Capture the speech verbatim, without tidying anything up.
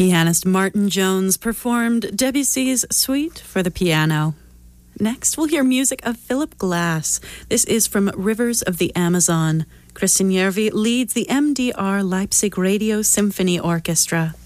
Pianist Martin Jones performed Debussy's Suite for the piano. Next, we'll hear music of Philip Glass. This is from Rivers of the Amazon. Christian Järvi leads the M D R Leipzig Radio Symphony Orchestra.